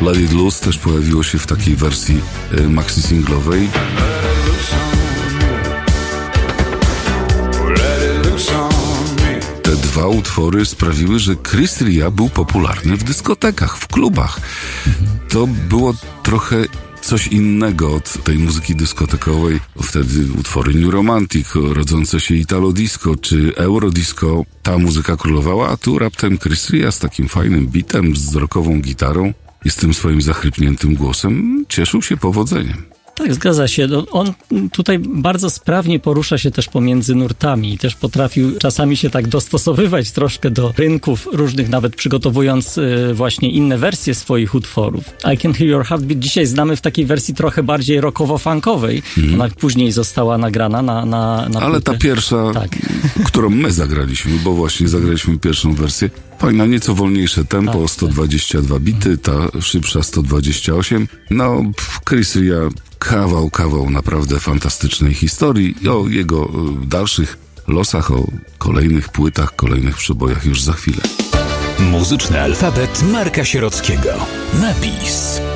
Let It Loose też pojawiło się w takiej wersji maxi singlowej. Te dwa utwory sprawiły, że Chris Ria był popularny w dyskotekach, w klubach. To było trochę coś innego od tej muzyki dyskotekowej. Wtedy utwory New Romantic, rodzące się Italo Disco czy Eurodisco. Ta muzyka królowała, a tu raptem Chris Ria z takim fajnym bitem, z rockową gitarą i z tym swoim zachrypniętym głosem cieszył się powodzeniem. Tak, zgadza się. On tutaj bardzo sprawnie porusza się też pomiędzy nurtami i też potrafił czasami się tak dostosowywać troszkę do rynków różnych, nawet przygotowując właśnie inne wersje swoich utworów. I Can Hear Your Heartbeat dzisiaj znamy w takiej wersji trochę bardziej rockowo-funkowej. Ona później została nagrana na ale płytę. Ta pierwsza, tak, którą my zagraliśmy, bo właśnie zagraliśmy pierwszą wersję, fajna, nieco wolniejsze tempo, tak, 122 bity, ta szybsza 128. No, Chris Ria kawał naprawdę fantastycznej historii i o jego dalszych losach, o kolejnych płytach, kolejnych przebojach już za chwilę. Muzyczny alfabet Marka Sierockiego. Napis.